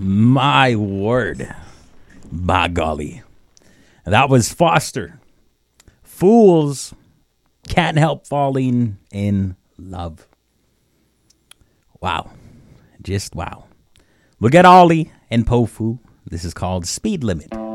My word. By golly. That was Foster. Fools can't help falling in love. Wow. Just wow. We'll get Ollie and Pofu. This is called Speed Limit.